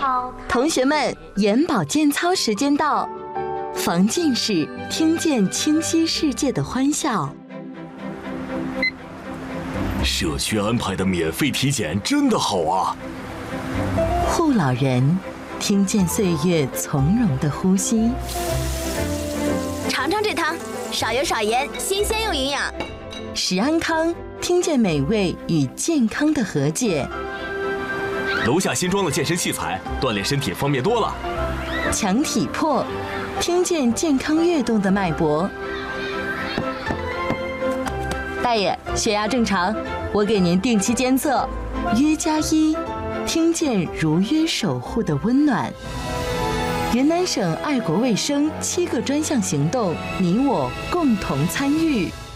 同学们，眼保健操时间到，防近视，听见清晰世界的欢笑。 社区安排的免费体检真的好啊！ 护老人，听见岁月从容的呼吸。 尝尝这汤，少油少盐，新鲜又营养。 食安康，听见美味与健康的和解。 楼下新装了健身器材，锻炼身体方便多了。 强体魄，听见健康跃动的脉搏。大爷，血压正常，我给您定期监测。约+1，听见如约守护的温暖。云南省爱国卫生7个专项行动，你我共同参与。